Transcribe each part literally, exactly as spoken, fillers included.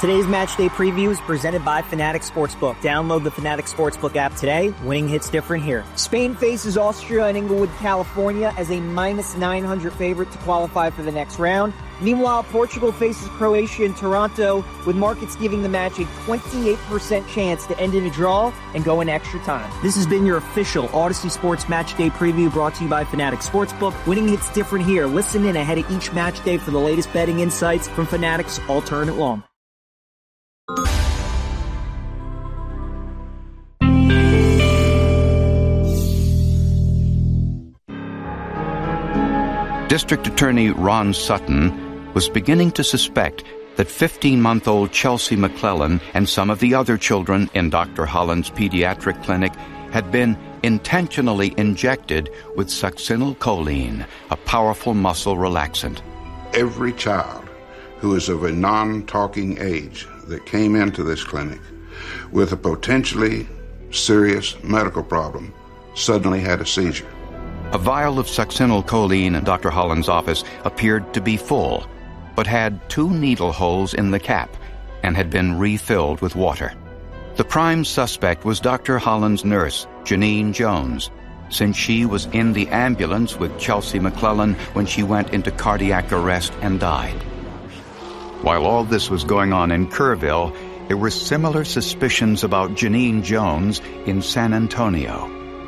Today's Match Day Preview is presented by Fanatics Sportsbook. Download the Fanatics Sportsbook app today. Winning hits different here. Spain faces Austria in Inglewood, California as a minus nine hundred favorite to qualify for the next round. Meanwhile, Portugal faces Croatia in Toronto, with markets giving the match a twenty-eight percent chance to end in a draw and go in extra time. This has been your official Odyssey Sports Match Day Preview brought to you by Fanatics Sportsbook. Winning hits different here. Listen in ahead of each match day for the latest betting insights from Fanatics all tournament long. District Attorney Ron Sutton was beginning to suspect that fifteen-month-old Chelsea McClellan and some of the other children in Doctor Holland's pediatric clinic had been intentionally injected with succinylcholine, a powerful muscle relaxant. Every child who is of a non-talking age that came into this clinic with a potentially serious medical problem suddenly had a seizure. A vial of succinylcholine in Doctor Holland's office appeared to be full, but had two needle holes in the cap and had been refilled with water. The prime suspect was Doctor Holland's nurse, Janine Jones, since she was in the ambulance with Chelsea McClellan when she went into cardiac arrest and died. While all this was going on in Kerrville, there were similar suspicions about Janine Jones in San Antonio.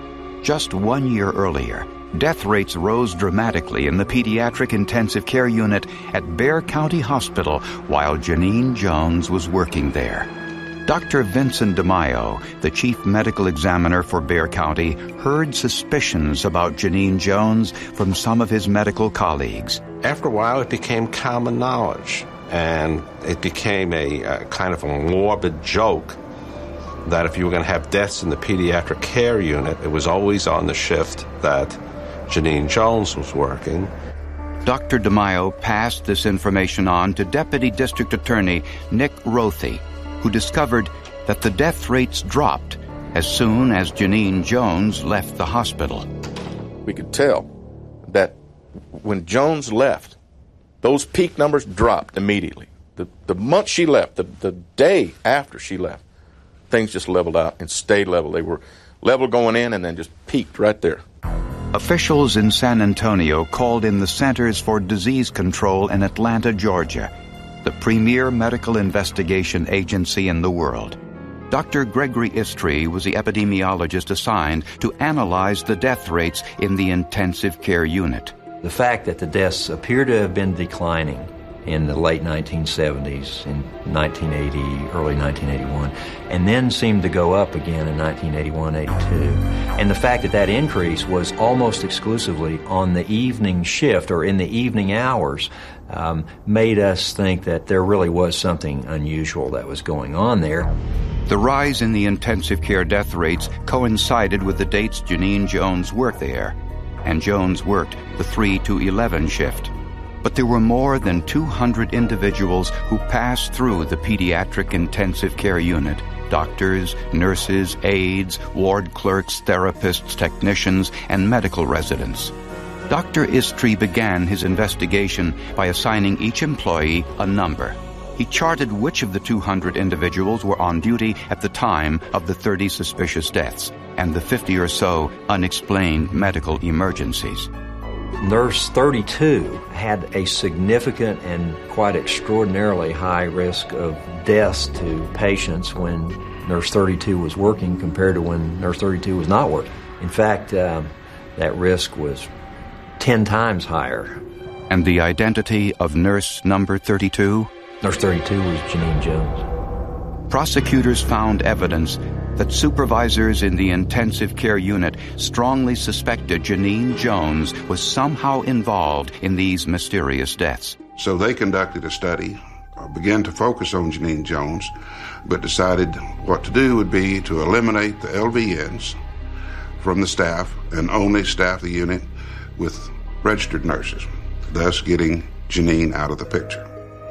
Just one year earlier, death rates rose dramatically in the pediatric intensive care unit at Bexar County Hospital while Janine Jones was working there. Doctor Vincent DeMaio, the chief medical examiner for Bexar County, heard suspicions about Janine Jones from some of his medical colleagues. After a while, it became common knowledge, and it became a, a kind of a morbid joke that if you were going to have deaths in the pediatric care unit, it was always on the shift that Janine Jones was working. Doctor DeMaio passed this information on to Deputy District Attorney Nick Rothy, who discovered that the death rates dropped as soon as Janine Jones left the hospital. We could tell that when Jones left, those peak numbers dropped immediately. The, the month she left, the, the day after she left, things just leveled out and stayed level. They were level going in and then just peaked right there. Officials in San Antonio called in the Centers for Disease Control in Atlanta, Georgia, the premier medical investigation agency in the world. Doctor Gregory Istri was the epidemiologist assigned to analyze the death rates in the intensive care unit. The fact that the deaths appear to have been declining in the late nineteen seventies, in nineteen eighty, early nineteen eighty-one, and then seemed to go up again in nineteen eighty-one eighty-two. And the fact that that increase was almost exclusively on the evening shift or in the evening hours um, made us think that there really was something unusual that was going on there. The rise in the intensive care death rates coincided with the dates Janine Jones worked there, and Jones worked the three to eleven shift. But there were more than two hundred individuals who passed through the pediatric intensive care unit. Doctors, nurses, aides, ward clerks, therapists, technicians, and medical residents. Doctor Istri began his investigation by assigning each employee a number. He charted which of the two hundred individuals were on duty at the time of the thirty suspicious deaths and the fifty or so unexplained medical emergencies. Nurse thirty-two had a significant and quite extraordinarily high risk of deaths to patients when Nurse thirty-two was working compared to when Nurse thirty-two was not working. In fact, uh, that risk was ten times higher. And the identity of nurse number thirty-two? Nurse thirty-two was Janine Jones. Prosecutors found evidence that supervisors in the intensive care unit strongly suspected Janine Jones was somehow involved in these mysterious deaths. So they conducted a study, uh, began to focus on Janine Jones, but decided what to do would be to eliminate the L V Ns from the staff and only staff the unit with registered nurses, thus getting Janine out of the picture.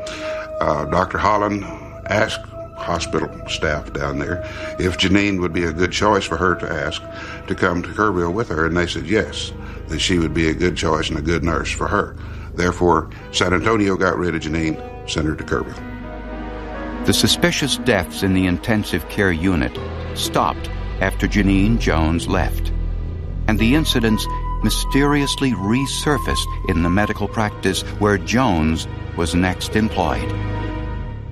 Uh, Doctor Holland asked hospital staff down there if Janine would be a good choice for her to ask to come to Kerrville with her, and they said yes, that she would be a good choice and a good nurse for her. Therefore, San Antonio got rid of Janine, sent her to Kerrville. The suspicious deaths in the intensive care unit stopped after Janine Jones left, and the incidents mysteriously resurfaced in the medical practice where Jones was next employed.